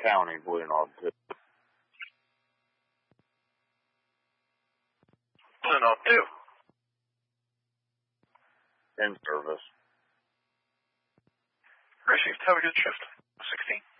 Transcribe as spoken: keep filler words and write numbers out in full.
County, Blue Knob two. Blue Knob two. In service. Received. Have a good shift. sixteen.